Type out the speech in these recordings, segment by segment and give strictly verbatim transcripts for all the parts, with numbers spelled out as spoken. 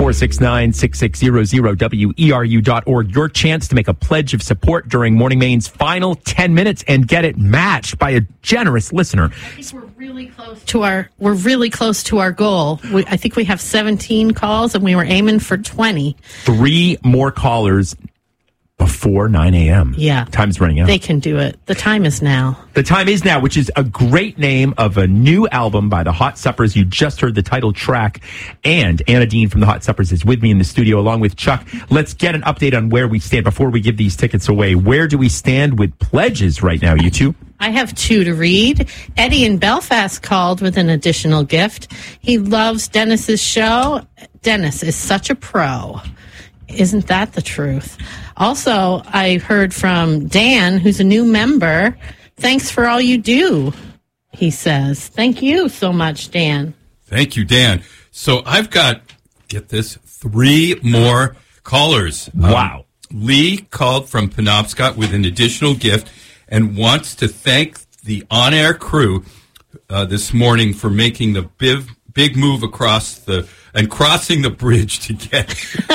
four six nine, six six zero zero, W E R U dot org. Your chance to make a pledge of support during Morning Maine's final ten minutes and get it matched by a generous listener. I think we're really close to our we're really close to our goal. We, I think we have seventeen calls, and we were aiming for twenty. Three more callers before nine a.m. Yeah. Time's running out. They can do it. The time is now. The Time Is Now, which is a great name of a new album by the Hot Suppers. You just heard the title track. And Anna Dean from the Hot Suppers is with me in the studio along with Chuck. Let's get an update on where we stand before we give these tickets away. Where do we stand with pledges right now, you two? I have two to read. Eddie in Belfast called with an additional gift. He loves Dennis's show. Dennis is such a pro. Isn't that the truth? Also, I heard from Dan, who's a new member. Thanks for all you do, he says. Thank you so much, Dan. Thank you, Dan. So I've got, get this, three more callers. Wow. Um, Lee called from Penobscot with an additional gift and wants to thank the on-air crew uh, this morning for making the big, big move across the and crossing the bridge to get here.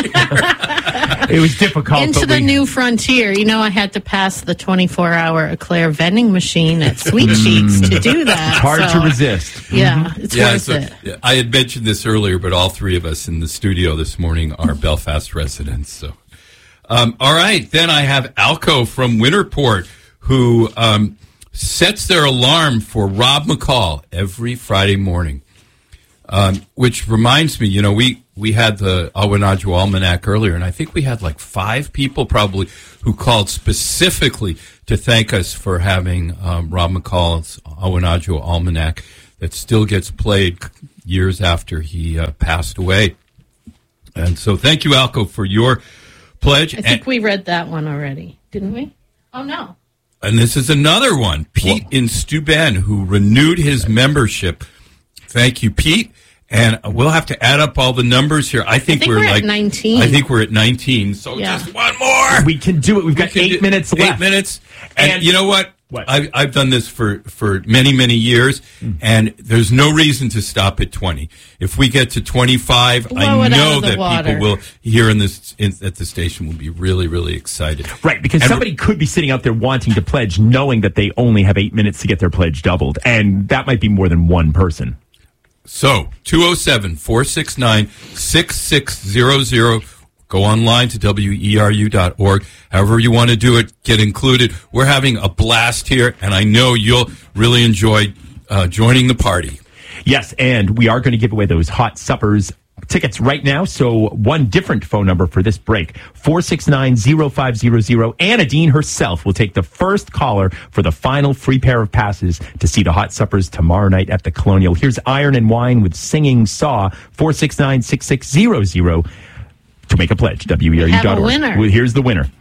It was difficult. Into the we... new frontier. You know, I had to pass the twenty-four hour Eclair vending machine at Sweet Cheeks to do that. It's hard so, to resist. Yeah, it's yeah, worth so, it. I had mentioned this earlier, but all three of us in the studio this morning are Belfast residents. So, um, all right, then I have Alco from Winterport, who um, sets their alarm for Rob McCall every Friday morning. Um, which reminds me, you know, we, we had the Awanadjo Almanac earlier, and I think we had like five people probably who called specifically to thank us for having um, Rob McCall's Awanadjo Almanac that still gets played years after he uh, passed away. And so thank you, Alco, for your pledge. I think and, we read that one already, didn't we? Oh, no. And this is another one, Pete well, in Steuben, who renewed his membership. Thank you, Pete. And we'll have to add up all the numbers here. I think, I think we're, we're like at nineteen. I think we're at nineteen. So yeah. just one more. We can do it. We've got eight do, minutes left. Eight minutes. And, and you know what? What? I've, I've done this for, for many, many years, mm. and there's no reason to stop at twenty. If we get to twenty-five, Blow I know that water. people will here in this in, at the station will be really, really excited. Right, because and somebody could be sitting out there wanting to pledge, knowing that they only have eight minutes to get their pledge doubled, and that might be more than one person. So, two oh seven, four six nine, six six zero zero. Go online to W E R U dot org. However you want to do it, get included. We're having a blast here, and I know you'll really enjoy uh, joining the party. Yes, and we are going to give away those Hot Suppers tickets right now. So one different phone number for this break, four six nine, zero five zero zero. Anna Dean herself will take the first caller for the final free pair of passes to see the Hot Suppers tomorrow night at the Colonial. Here's Iron and Wine with Singing Saw, four six nine, six six zero zero to make a pledge, W E R U dot org. We have a winner. Here's the winner.